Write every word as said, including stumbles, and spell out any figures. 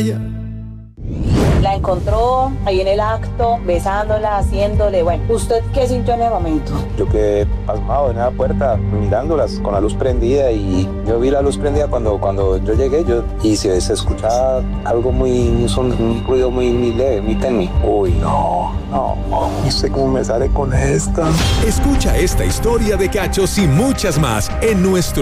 La encontró ahí en el acto, besándola, haciéndole, bueno, ¿usted qué sintió en ese momento? Yo quedé pasmado en esa puerta, mirándolas con la luz prendida, y yo vi la luz prendida cuando, cuando yo llegué, yo, y se, se escuchaba algo muy, un, son, un ruido muy, muy leve, muy tenue. Uy, no, no, no sé cómo me sale con esta. Escucha esta historia de cachos y muchas más en nuestro